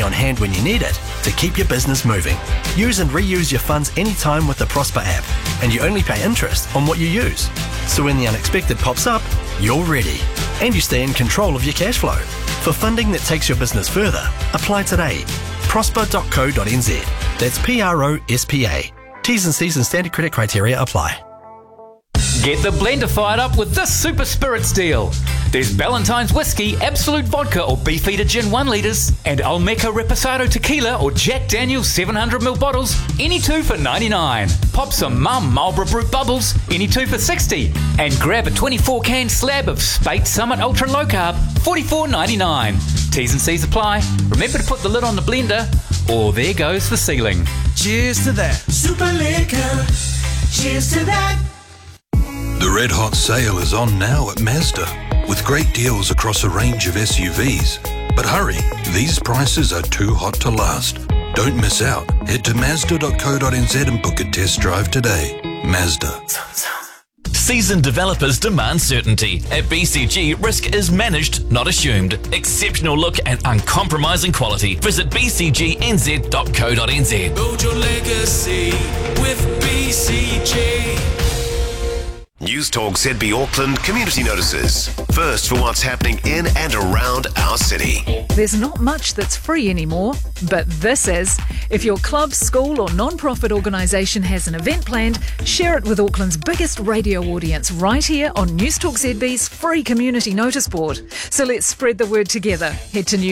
on hand when you need it to keep your business moving. Use and reuse your funds anytime with the Prosper app, and you only pay interest on what you use. So when the unexpected pops up, you're ready, and you stay in control of your cash flow. For funding that takes your business further, apply today. prosper.co.nz. That's PROSPA. T's and C's and standard credit criteria apply. Get the blender fired up with this Super Spirits deal. There's Ballantine's Whiskey, Absolute Vodka or Beefeater Gin 1 litres and Olmeca Reposado Tequila or Jack Daniel's 700ml bottles, any two for $99. Pop some Mum Marlborough Brut Bubbles, any two for $60. And grab a 24-can slab of Spate Summit Ultra Low Carb, $44.99. T's and C's apply. Remember to put the lid on the blender, or there goes the ceiling. Cheers to that. Super Liquor. Cheers to that. The Red Hot Sale is on now at Mazda, with great deals across a range of SUVs. But hurry, these prices are too hot to last. Don't miss out. Head to Mazda.co.nz and book a test drive today. Mazda. Seasoned developers demand certainty. At BCG, risk is managed, not assumed. Exceptional look and uncompromising quality. Visit bcgnz.co.nz. Build your legacy with BCG. News Talk ZB Auckland community notices. First for what's happening in and around our city. There's not much that's free anymore, but this is. If your club, school or non-profit organisation has an event planned, share it with Auckland's biggest radio audience right here on News Talk ZB's free community notice board. So let's spread the word together. Head to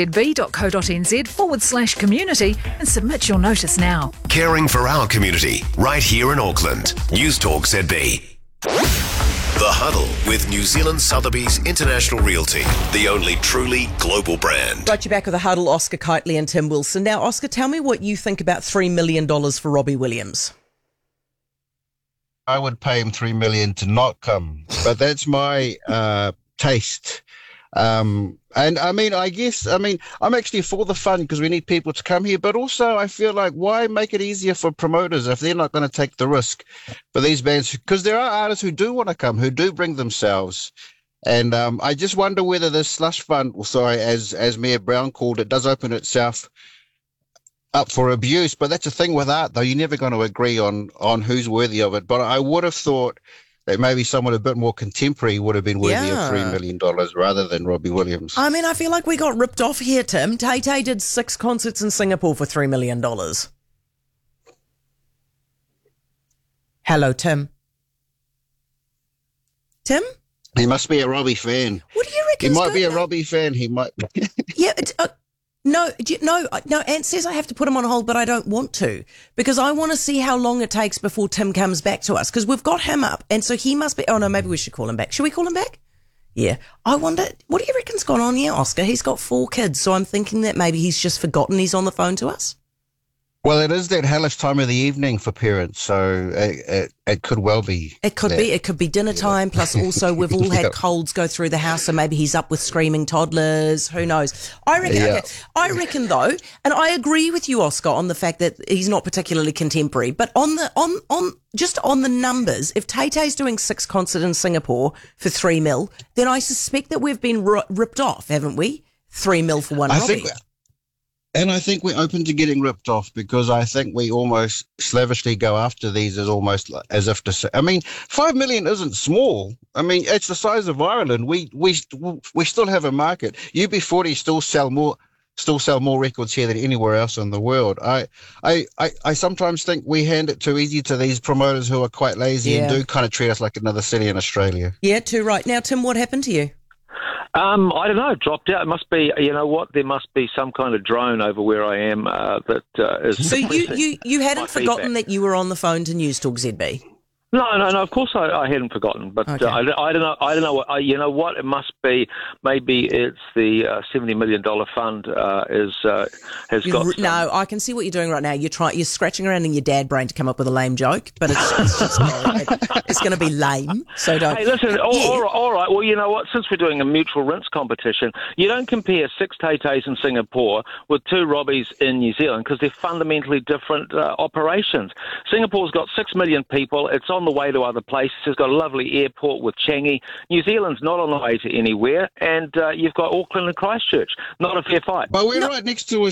newstalkzb.co.nz/community and submit your notice now. Caring for our community right here in Auckland. News Talk ZB. The Huddle with New Zealand Sotheby's International Realty, the only truly global brand. Right, you're back with The Huddle, Oscar Kitely and Tim Wilson. Now, Oscar, tell me what you think about $3 million for Robbie Williams. I would pay him $3 million to not come, but that's my taste. And I'm actually for the fun because we need people to come here, but also I feel like why make it easier for promoters if they're not going to take the risk for these bands? Because there are artists who do want to come, who do bring themselves. And I just wonder whether this slush fund, as Mayor Brown called it, does open itself up for abuse. But that's the thing with art, though. You're never going to agree on who's worthy of it. But I would have thought that maybe someone a bit more contemporary would have been worthy of $3 million rather than Robbie Williams. I mean, I feel like we got ripped off here, Tim. Tay-Tay did 6 concerts in Singapore for $3 million. Hello, Tim. Tim? He must be a Robbie fan. What do you reckon? He might be a Robbie fan. He might. Yeah. No, Ant says I have to put him on hold, but I don't want to because I want to see how long it takes before Tim comes back to us because we've got him up. And so he must be, oh no, maybe we should call him back. Should we call him back? Yeah. I wonder, what do you reckon's gone on here, Oscar? He's got 4 kids, so I'm thinking that maybe he's just forgotten he's on the phone to us. Well, it is that hellish time of the evening for parents, so it could well be. It could be. It could be dinner time, plus also we've all had colds go through the house, so maybe he's up with screaming toddlers. Who knows? I reckon though, and I agree with you, Oscar, on the fact that he's not particularly contemporary, but on the numbers, if Tay-Tay's doing 6 concerts in Singapore for $3 million, then I suspect that we've been ripped off, haven't we? $3 million for one Robbie. And I think we're open to getting ripped off because I think we almost slavishly go after these as if to say, I mean, 5 million isn't small. I mean, it's the size of Ireland. We still have a market. UB40 still sell more records here than anywhere else in the world. I sometimes think we hand it too easy to these promoters who are quite lazy and do kind of treat us like another city in Australia. Yeah, too right. Now, Tim, what happened to you? I don't know. Dropped out. It must be. You know what? There must be some kind of drone over where I am that is. So you hadn't forgotten that you were on the phone to News Talk ZB? No. Of course, I hadn't forgotten, but okay. I don't know. I don't know. You know what? It must be. Maybe it's the $70 million fund has got. No, I can see what you're doing right now. You're scratching around in your dad brain to come up with a lame joke, but it's going to be lame. So don't. Hey, listen. All right. Well, you know what? Since we're doing a mutual rinse competition, you don't compare 6 Tay-Tays in Singapore with 2 Robbies in New Zealand because they're fundamentally different operations. Singapore's got 6 million people. It's on the way to other places. It's got a lovely airport with Changi. New Zealand's not on the way to anywhere, and you've got Auckland and Christchurch. Not a fair fight. But we're right next to